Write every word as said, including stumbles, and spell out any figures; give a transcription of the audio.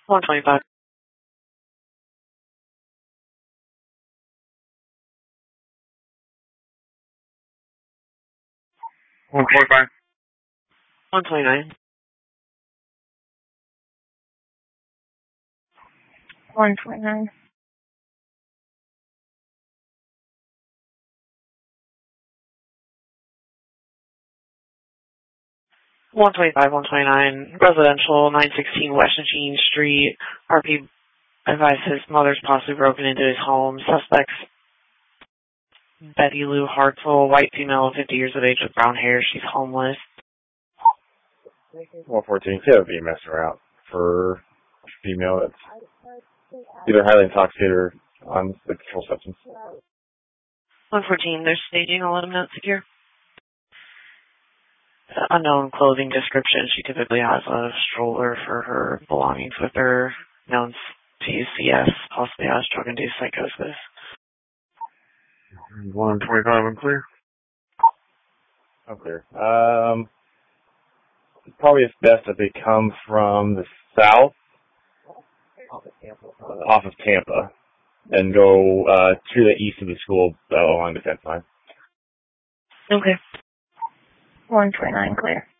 one twenty-five. one twenty-five. one twenty-nine. one twenty-nine. one twenty-five, one twenty-nine, residential, nine sixteen West Eugene Street. R P advised his mother's possibly broken into his home. Suspects, Betty Lou Hartzell, white female, fifty years of age with brown hair. She's homeless. one fourteen, yeah, B M S route for a female that's either highly intoxicated or on the controlled substance. one fourteen, they're staging. I'll let them know it's secure. Unknown clothing description. She typically has a stroller for her belongings with her. Known to use C S, possibly has drug-induced psychosis. one twenty-five, I'm clear. I'm clear. Um, probably it's best if they come from the south, off of Tampa, and go uh, to the east of the school uh, along the fence line. Okay. one twenty-nine, clear.